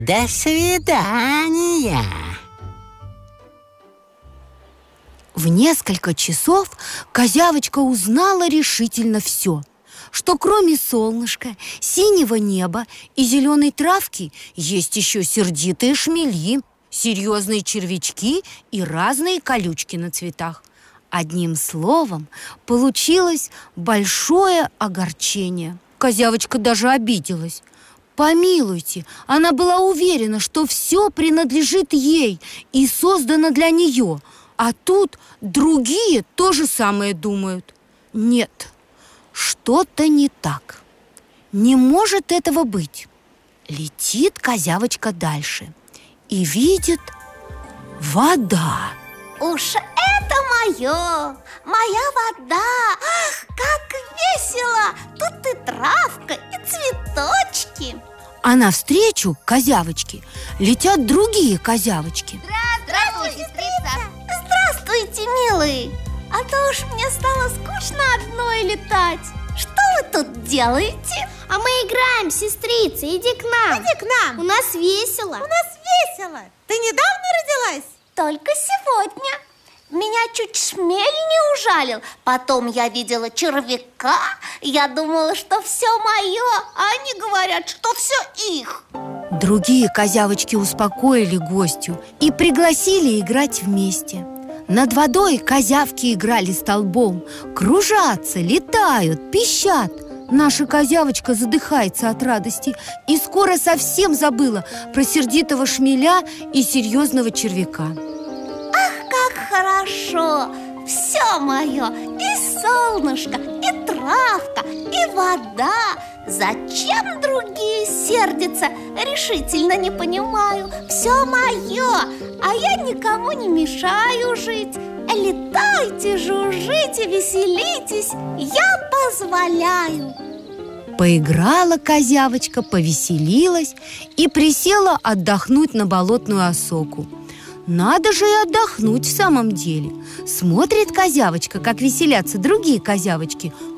До свидания. В несколько часов козявочка узнала решительно все, что кроме солнышка, синего неба и зеленой травки есть еще сердитые шмели, серьезные червячки и разные колючки на цветах. Одним словом, получилось большое огорчение. Козявочка даже обиделась. Помилуйте, она была уверена, что все принадлежит ей и создано для нее, а тут другие то же самое думают. Нет, что-то не так. Не может этого быть. Летит козявочка дальше и видит вода. Уж это моя вода. Ах, как весело! Тут и травка, и цветочки. А навстречу козявочке летят другие козявочки. Здравствуй, сестрица! Здравствуйте, милые! А то уж мне стало скучно одной летать. Что вы тут делаете? А мы играем, сестрица, иди к нам. Иди к нам. У нас весело. У нас весело. Ты недавно родилась? Только сегодня. Меня чуть шмель не ужалил. Потом я видела червяка. Я думала, что все мое, а они говорят, что все их. Другие козявочки успокоили гостью и пригласили играть вместе. Над водой козявки играли столбом, кружатся, летают, пищат. Наша козявочка задыхается от радости и скоро совсем забыла про сердитого шмеля и серьезного червяка. Ах, как хорошо! Все мое, и солнышко, и травка, и вода. Зачем другие сердятся? Решительно не понимаю. Все мое, а я никому не мешаю жить. Летайте, жужжите, веселитесь, я позволяю. Поиграла козявочка, повеселилась и присела отдохнуть на болотную осоку. Надо же и отдохнуть в самом деле. Смотрит козявочка, как веселятся другие козявочки.